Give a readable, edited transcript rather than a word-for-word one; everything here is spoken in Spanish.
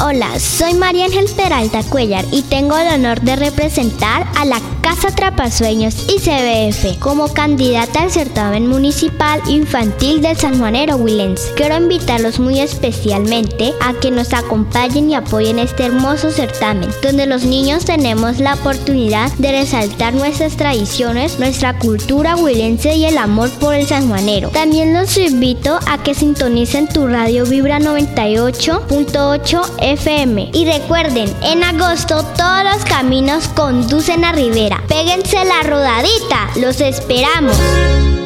Hola, soy María Ángel Peralta Cuellar y tengo el honor de representar a la Casa Atrapasueños ICBF como candidata al certamen municipal infantil del Sanjuanero Huilense. Quiero invitarlos muy especialmente a que nos acompañen y apoyen este hermoso certamen, donde los niños tenemos la oportunidad de resaltar nuestras tradiciones, nuestra cultura huilense y el amor por el sanjuanero. También los invito a que sintonicen tu radio Vibra 98.8 FM. Y recuerden, en agosto todos los caminos conducen a Rivera. Péguense la rodadita, los esperamos.